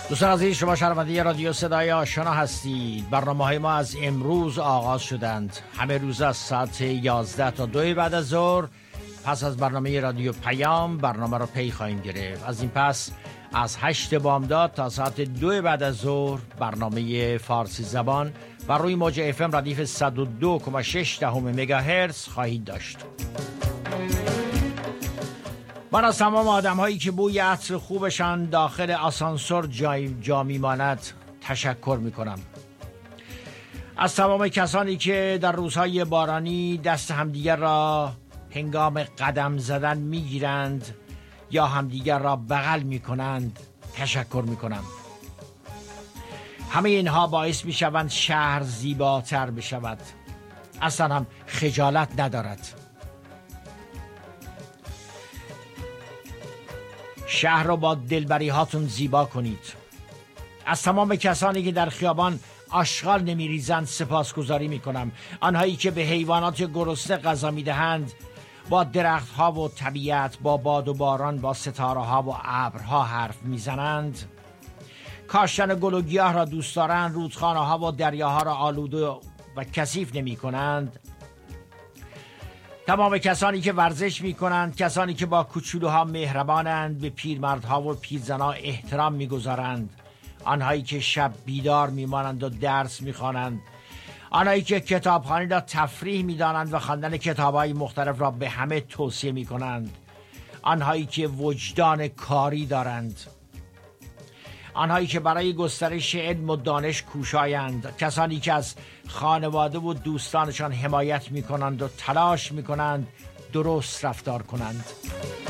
دوستان عزیز، شما شنونده رادیو صدای آشنا هستید. برنامه‌های ما از امروز آغاز شدند. همه روز از ساعت 11 تا 2 بعد از ظهر پس از برنامه رادیو پیام برنامه را پی خواهیم گرفت. از این پس از 8 بامداد تا ساعت 2 بعد از ظهر برنامه فارسی زبان و روی موج FM ردیف 102.6 مگاهرتز خواهید داشت. من از تمام آدم هایی که بوی عطر خوبشان داخل آسانسور جا میماند تشکر میکنم. از تمام کسانی که در روزهای بارانی دست همدیگر را هنگام قدم زدن میگیرند یا همدیگر را بغل میکنند تشکر میکنم. همه اینها باعث میشوند شهر زیباتر بشود، اصلا هم خجالت ندارد. شهر را با دلبری هاتون زیبا کنید. از تمام کسانی که در خیابان آشغال نمیریزند سپاسگزاری میکنم. آنهایی که به حیوانات گرسنه غذا میدهند، با درخت ها و طبیعت، با باد و باران، با ستاره ها و ابرها حرف میزنند، کاشتن گل و گیاه را دوست دارند، رودخانه ها و دریاها را آلوده و کثیف نمی کنند. تمام کسانی که ورزش می کنند، کسانی که با کوچولوها مهربانند، به پیرمردها و پیرزنها احترام می گذارند، آنهایی که شب بیدار می مانند و درس می خوانند، آنهایی که کتابخوانی را تفریح می دانند و خواندن کتاب‌های مختلف را به همه توصیه می کنند، آنهایی که وجدان کاری دارند، آنهایی که برای گسترش علم و دانش کوشایند، کسانی که از خانواده و دوستانشان حمایت می کنند و تلاش می کنند درست رفتار کنند.